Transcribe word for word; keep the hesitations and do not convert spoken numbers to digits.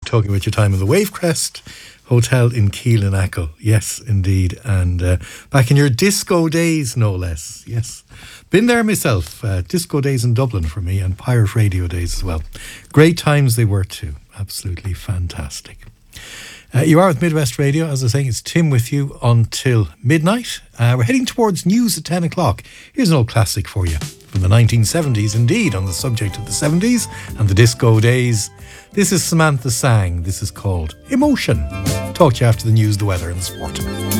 talking about your time in the Wavecrest Hotel in Keelan-Ackle. Yes, indeed. And uh, back in your disco days, no less. Yes. Been there myself. Uh, disco days in Dublin for me, and pirate radio days as well. Great times they were too. Absolutely fantastic. Uh, you are with Midwest Radio. As I was saying, it's Tim with you until midnight. Uh, we're heading towards news at ten o'clock. Here's an old classic for you from the nineteen seventies, indeed, on the subject of the seventies and the disco days. This is Samantha Sang. This is called Emotion. Talk to you after the news, the weather and the sport.